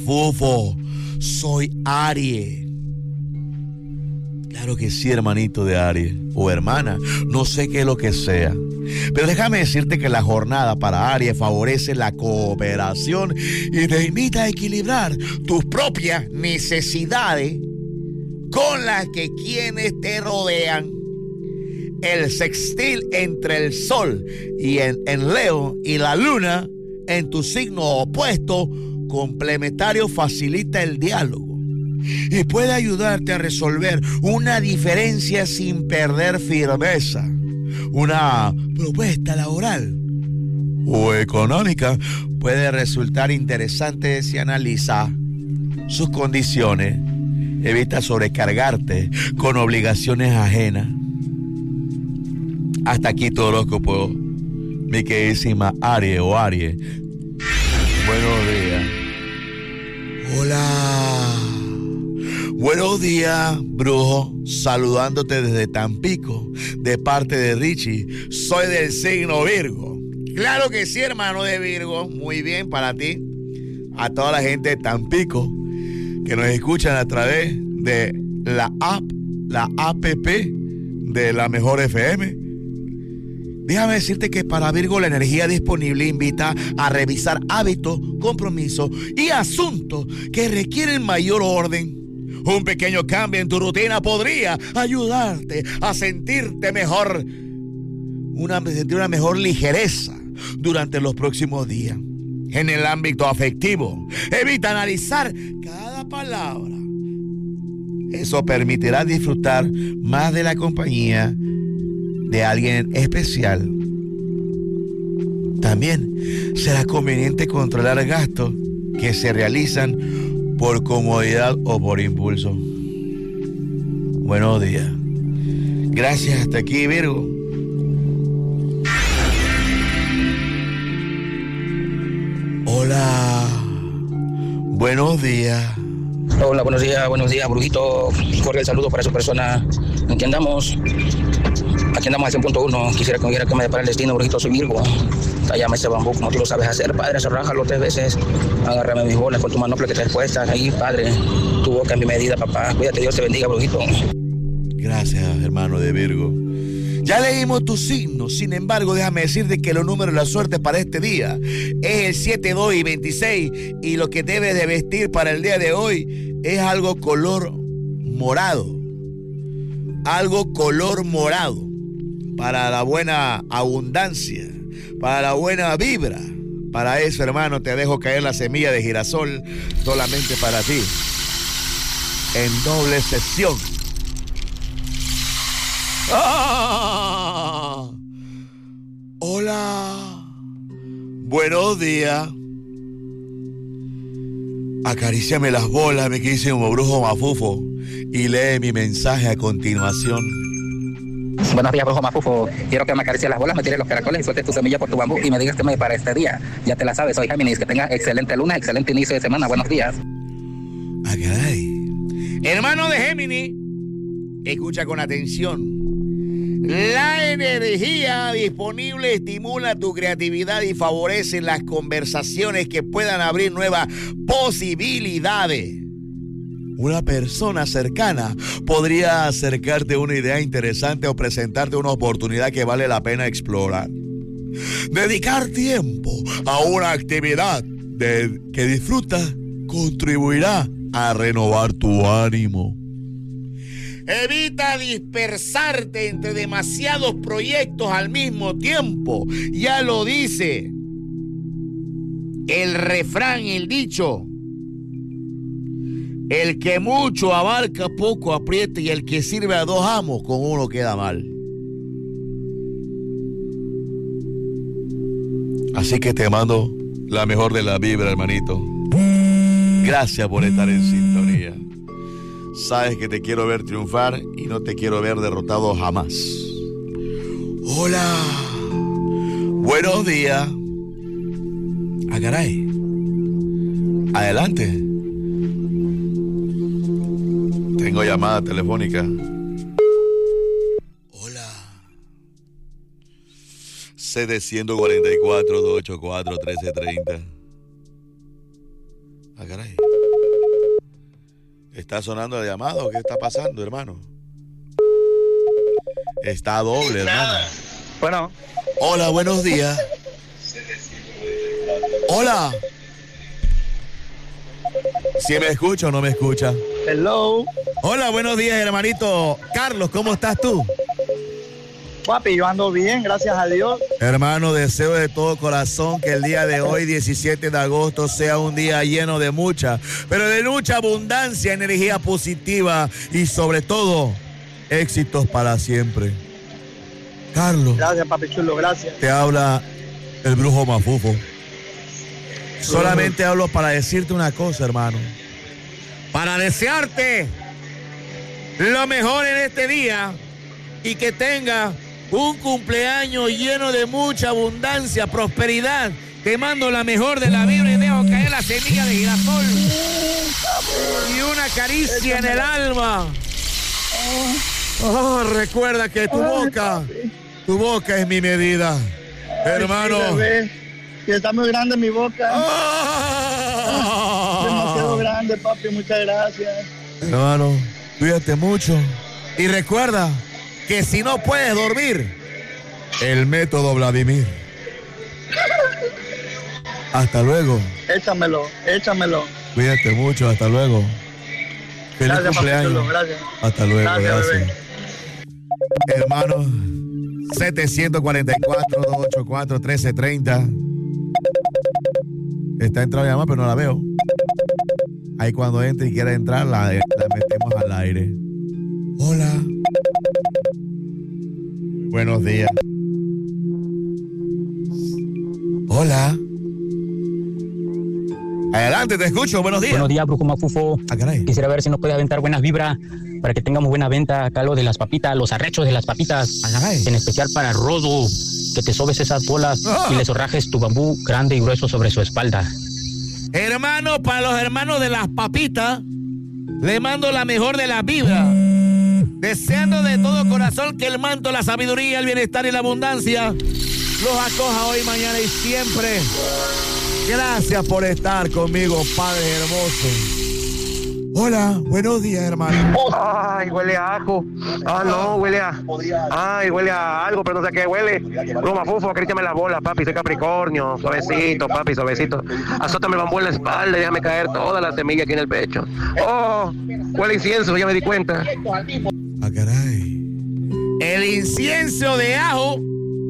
Mafufo, soy Aries. Claro que sí, hermanito de Aries, o hermana, no sé qué es lo que sea. Pero déjame decirte que la jornada para Aries favorece la cooperación y te invita a equilibrar tus propias necesidades con las que quienes te rodean. El sextil entre el sol y en Leo y la luna en tu signo opuesto complementario facilita el diálogo y puede ayudarte a resolver una diferencia sin perder firmeza. Una propuesta laboral o económica puede resultar interesante si analizas sus condiciones. Evita sobrecargarte con obligaciones ajenas. Hasta aquí tu horóscopo, mi queridísima Aries o Aries. Buenos días. Hola. Buenos días, brujo. Saludándote desde Tampico, de parte de Richie. Soy del signo Virgo. Claro que sí, hermano de Virgo. Muy bien para ti. A toda la gente de Tampico que nos escuchan a través de la app de la Mejor FM. Déjame decirte que para Virgo la energía disponible invita a revisar hábitos, compromisos y asuntos que requieren mayor orden. Un pequeño cambio en tu rutina podría ayudarte a sentirte mejor, sentir una mejor ligereza durante los próximos días. En el ámbito afectivo, evita analizar cada palabra. Eso permitirá disfrutar más de la compañía de alguien especial. También será conveniente controlar gastos que se realizan por comodidad o por impulso. Buenos días. Gracias, hasta aquí, Virgo. Hola. Buenos días. Hola, buenos días, brujito. Cordial saludo para su persona. Aquí andamos a 100.1. Quisiera que me diera que me depara el destino, brujito. Soy Virgo. Tallame ese bambú como tú lo sabes hacer, padre. Arrájalo 3 veces. Agárrame mis bolas con tu manopla que traes puestas. Ahí, padre. Tu boca en mi medida, papá. Cuídate, Dios te bendiga, brujito. Gracias, hermano de Virgo. Ya leímos tu signo, sin embargo, déjame decirte que los números de la suerte para este día es el 7, 2 y 26, y lo que debes de vestir para el día de hoy es algo color morado. Algo color morado, para la buena abundancia, para la buena vibra. Para eso, hermano, te dejo caer la semilla de girasol solamente para ti, en doble sesión. ¡Ah! Hola. Buenos días. Acaríciame las bolas, mi queridísimo brujo Mafufo, y lee mi mensaje a continuación. Buenos días, brujo Mafufo. Quiero que me acaricies las bolas, me tires los caracoles y sueltes tu semilla por tu bambú y me digas qué me para este día. Ya te la sabes, soy Géminis. Que tengas excelente luna, excelente inicio de semana. Buenos días. Ah, caray. Hermano de Géminis, escucha con atención. La energía disponible estimula tu creatividad y favorece las conversaciones que puedan abrir nuevas posibilidades. Una persona cercana podría acercarte una idea interesante o presentarte una oportunidad que vale la pena explorar. Dedicar tiempo a una actividad que disfrutas contribuirá a renovar tu ánimo. Evita dispersarte entre demasiados proyectos al mismo tiempo. Ya lo dice el refrán, el dicho. El que mucho abarca, poco aprieta, y el que sirve a 2 amos, con uno queda mal. Así que te mando la mejor de la vibra, hermanito. Gracias por estar en sintonía. Sabes que te quiero ver triunfar y no te quiero ver derrotado jamás. Hola. Buenos días. Ah, caray. Adelante. Tengo llamada telefónica. Hola. CD 144-284-1330. Ah, caray. ¿Está sonando la llamada o qué está pasando, hermano? Está doble, hermano. Bueno. Hola, buenos días. Hola. ¿Sí me escucha o no me escucha? Hello. Hola, buenos días, hermanito. Carlos, ¿cómo estás tú? Papi, yo ando bien, gracias a Dios. Hermano, deseo de todo corazón que el día de hoy, 17 de agosto, sea un día lleno de mucha, pero de mucha abundancia, energía positiva y sobre todo, éxitos para siempre. Carlos. Gracias, papi chulo, gracias. Te habla el brujo Mafufo. Solamente hablo para decirte una cosa, hermano. Para desearte lo mejor en este día y que tenga un cumpleaños lleno de mucha abundancia, prosperidad. Te mando la mejor de la vibra y dejo caer la semilla de girasol y una caricia en el alma. Oh, recuerda que tu boca es mi medida, hermano. Que está muy grande mi boca. Demasiado grande, papi, muchas gracias. Hermano, cuídate mucho. Y recuerda que si no puedes dormir, el método Vladimir. Hasta luego. Échamelo. Cuídate mucho, hasta luego. Feliz Gracias, cumpleaños. papi, gracias. Hasta luego, gracias. Hermano, 744-284-1330. Está entrando la llamada, pero no la veo. Ahí cuando entre y quiera entrar, la metemos al aire. Hola. Buenos días. Hola. Adelante, te escucho. Buenos días. Buenos días, Brujo Mafufo. Caray. Quisiera ver si nos puede aventar buenas vibras para que tengamos buena venta acá lo de las papitas, los arrechos de las papitas. Caray. En especial para Rodo, que te sobes esas bolas y le zorrajes tu bambú grande y grueso sobre su espalda. Hermano, para los hermanos de las papitas, le mando la mejor de las vibras. Deseando de todo corazón que el manto, la sabiduría, el bienestar y la abundancia los acoja hoy, mañana y siempre. Gracias por estar conmigo, Padre hermoso. Hola, buenos días, hermano. Ay, huele a ajo. Ah, no, huele a... Ay, huele a algo, pero no sé qué huele. Broma, Fufo, acríciame la bola, papi, soy Capricornio. Suavecito, papi, suavecito. Azótame el bambú en la espalda y déjame caer toda la semilla aquí en el pecho. Oh, huele a incienso, ya me di cuenta. Ah, caray. El incienso de ajo,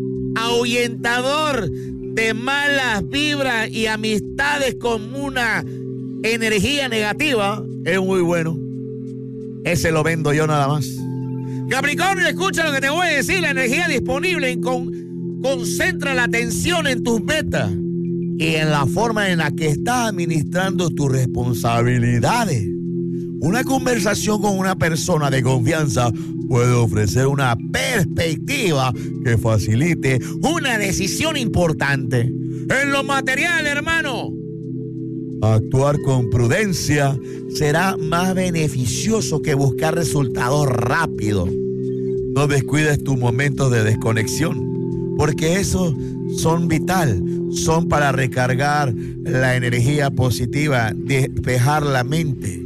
ahuyentador de malas vibras y amistades con una energía negativa, es muy bueno. Ese lo vendo yo nada más. Capricornio, escucha lo que te voy a decir. La energía disponible concentra la atención en tus metas y en la forma en la que estás administrando tus responsabilidades. Una conversación con una persona de confianza puede ofrecer una perspectiva que facilite una decisión importante. En lo material, hermano, actuar con prudencia será más beneficioso que buscar resultados rápidos. No descuides tus momentos de desconexión, porque esos son vital, son para recargar la energía positiva, despejar la mente.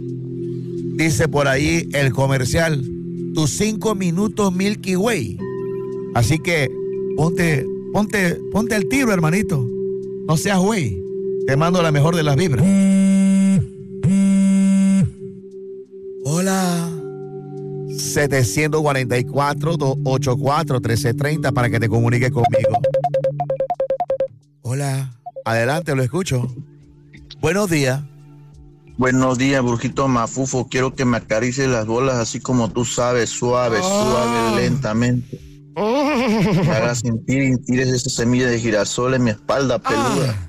Dice por ahí el comercial, tus 5 minutos Milky Way. Así que ponte al tiro, hermanito. No seas güey. Te mando la mejor de las vibras. Hola. 744-284-1330 para que te comuniques conmigo. Hola. Adelante, lo escucho. Buenos días. Buenos días, Brujito Mafufo. Quiero que me acaricies las bolas así como tú sabes, suave, lentamente. Me hagas sentir esa semilla de girasol en mi espalda peluda.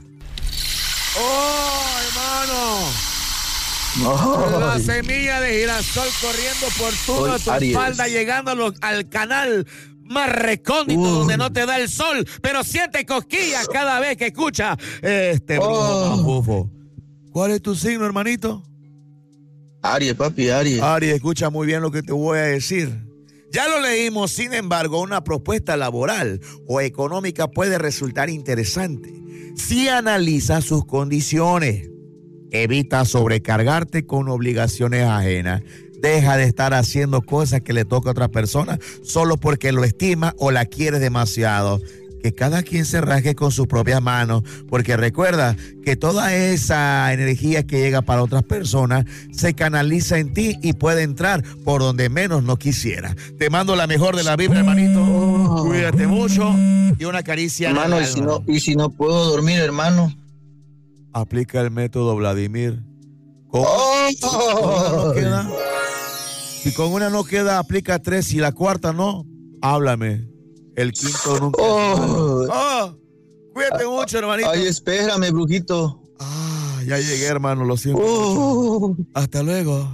Hermano. La semilla de girasol corriendo por toda tu espalda, llegando al canal más recóndito donde no te da el sol, pero siente cosquillas cada vez que escucha brujo Mafufo. ¿Cuál es tu signo, hermanito? Aries, papi, Aries. Aries, escucha muy bien lo que te voy a decir. Ya lo leímos, sin embargo, una propuesta laboral o económica puede resultar interesante si analiza sus condiciones. Evita sobrecargarte con obligaciones ajenas. Deja de estar haciendo cosas que le toca a otras personas solo porque lo estima o la quiere demasiado. Que cada quien se rasgue con sus propias manos, porque recuerda que toda esa energía que llega para otras personas se canaliza en ti y puede entrar por donde menos no quisiera. Te mando la mejor de la vibra, hermanito. Cuídate mucho y una caricia. Hermano, y si no puedo dormir, hermano. Aplica el método Vladimir. Con una no queda. Si con una no queda, aplica 3. Y la cuarta no, háblame. El quinto nunca. Cuídate mucho, hermanito. Ay, espérame, brujito. Ya llegué, hermano, lo siento mucho. Hasta luego.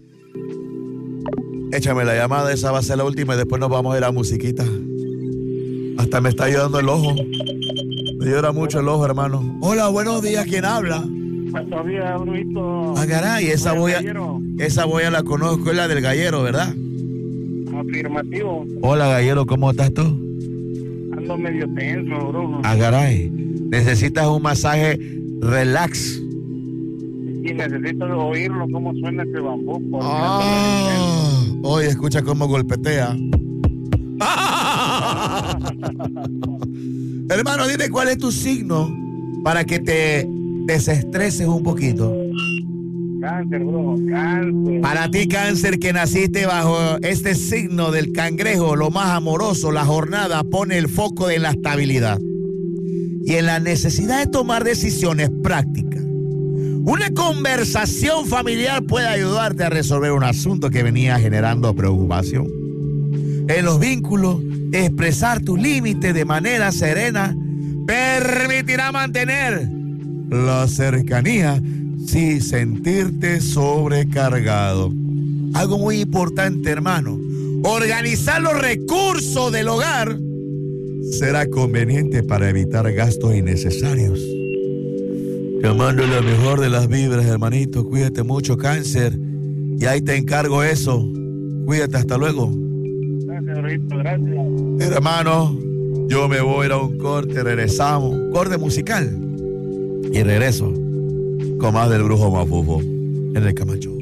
Échame la llamada, esa va a ser la última y después nos vamos a ir a musiquita. Hasta me está ayudando el ojo. Me llora mucho el ojo, hermano. Hola, buenos días, ¿quién habla? Buenos días, brujito. Caray, esa boya la conozco, es la del gallero, ¿verdad? Afirmativo. Hola, gallero, ¿cómo estás tú? Ando medio tenso, bro. Caray, necesitas un masaje relax. Y necesito oírlo, cómo suena ese bambú. Oye, escucha cómo golpetea. Hermano, dime cuál es tu signo para que te desestreses un poquito. Cáncer, bro, cáncer. Para ti, cáncer, que naciste bajo este signo del cangrejo, lo más amoroso, la jornada pone el foco en la estabilidad y en la necesidad de tomar decisiones prácticas. Una conversación familiar puede ayudarte a resolver un asunto que venía generando preocupación. En los vínculos, expresar tu límite de manera serena permitirá mantener la cercanía sin sentirte sobrecargado. Algo muy importante, hermano. Organizar los recursos del hogar será conveniente para evitar gastos innecesarios. Te mando la mejor de las vibras, hermanito. Cuídate mucho, cáncer. Y ahí te encargo eso. Cuídate, hasta luego. Gracias, Rito, gracias. Hermano, yo me voy a ir a un corte, regresamos. Corte musical. Y regreso con más del Brujo Mafufo en el Camacho.